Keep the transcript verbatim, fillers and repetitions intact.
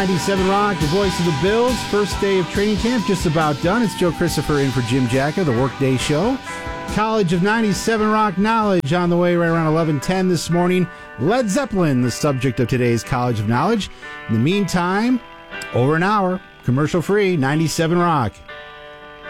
ninety-seven Rock, the voice of the Bills. First day of training camp just about done. It's Joe Christopher in for Jim Jacka, the Workday Show. College of ninety-seven Rock Knowledge on the way right around eleven ten this morning. Led Zeppelin, the subject of today's College of Knowledge. In the meantime, over an hour, commercial free, ninety-seven Rock.